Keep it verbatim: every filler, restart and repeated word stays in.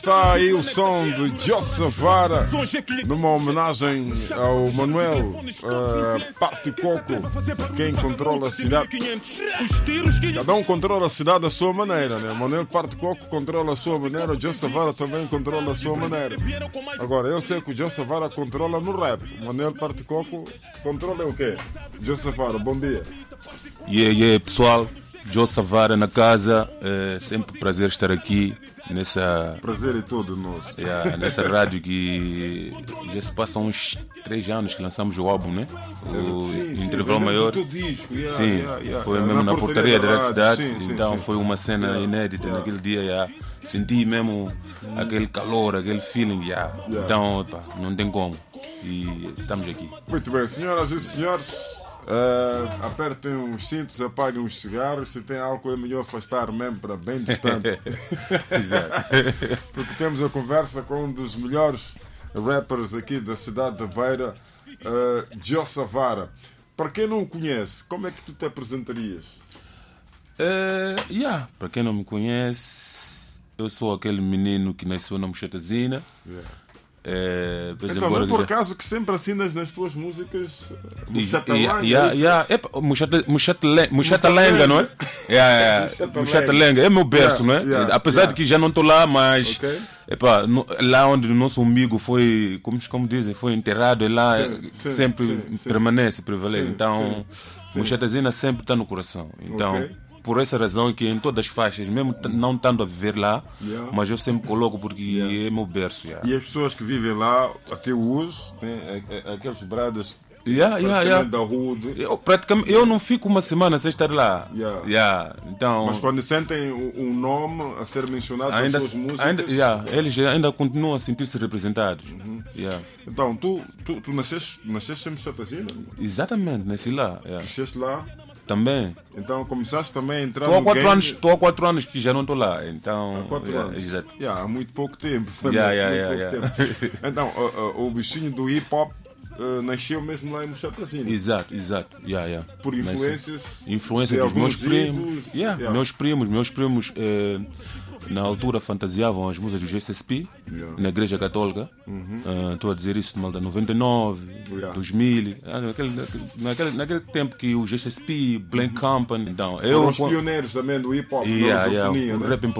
Está aí o som de Joseph Vara, numa homenagem ao Manuel uh, Parte Coco, quem controla a cidade. Cada um controla a cidade da sua maneira, né? O Manuel Parte Coco controla a sua maneira, o Joseph Vara também controla a sua maneira. Agora, eu sei que o Joseph Vara controla no rap, o Manuel Parte Coco controla o quê? Joseph Vara, bom dia. Yeah, yeah, pessoal, Joseph Vara na casa, é sempre um prazer estar aqui. Nessa, prazer é todo nosso. Yeah, nessa rádio que já se passam uns três anos que lançamos o álbum, né? O sim, sim, intervalo maior. Disco, yeah, sim, yeah, yeah, foi yeah, mesmo na na portaria da Rádio Cidade. Sim, sim, então sim. foi uma cena yeah, inédita yeah. naquele dia. Yeah. Senti mesmo hum. aquele calor, aquele feeling. Yeah. Yeah. Então, pá, não tem como. E estamos aqui. Muito bem, senhoras e senhores. Uh, apertem os cintos, apaguem os cigarros. Se tem álcool é melhor afastar mesmo para bem distante. Exato. Porque temos a conversa com um dos melhores rappers aqui da cidade de Beira, uh, Joseph Vara. Para quem não o conhece, como é que tu te apresentarias? Uh, yeah. Para quem não me conhece, eu sou aquele menino que nasceu na Mochatazinha. Yeah. É, então, não é por acaso que sempre assinas nas tuas músicas Mochata Mochata Lenga, não é? Mochata Lenga é meu berço, yeah, não é? Yeah, apesar yeah. de que já não estou lá, mas okay. Epa, no, lá onde o nosso amigo foi, como, como dizem, foi enterrado, lá sim, sim, sempre sim, permanece, sim. prevalece. Sim, então, Mochatazinha sempre está no coração. Então. Okay. Por essa razão que em todas as faixas, mesmo não estando a viver lá, yeah. mas eu sempre coloco porque yeah. é meu berço. Yeah. E as pessoas que vivem lá, até hoje, né, aqueles bradas yeah, yeah, yeah. da rua. Eu, praticamente, eu não fico uma semana sem estar lá. Yeah. Yeah. Então, mas quando sentem o, o nome a ser mencionado ainda, nas suas músicas... Ainda, yeah, eles ainda continuam a sentir-se representados. Uhum. Yeah. Então, tu, tu, tu nasceste, nasceste em Mochatazinha? Exatamente, nasci lá. Yeah. Nasceste lá? Também. Então começaste também a entrar tô no quatro game... anos, Estou há quatro anos que já não estou lá. Então, há quatro yeah, anos. Exato. Yeah, há muito pouco tempo. Também, yeah, yeah, muito yeah, pouco yeah. tempo. Então, uh, uh, o bichinho do hip-hop uh, nasceu mesmo lá em Mochatazinha. Exato, exato. Yeah, yeah. Por influências... Influência dos meus primos. Yeah, yeah. Meus primos, meus primos... Eh, na altura fantasiavam as músicas do G C S P yeah. na Igreja Católica. Estou uh, a dizer isso de mal da noventa e nove, yeah. dois mil, ah, naquele, naquele, naquele tempo que o G C S P, Blank Company. Então, eu, os pioneiros também do hip hop, yeah, da yeah, né? o rap em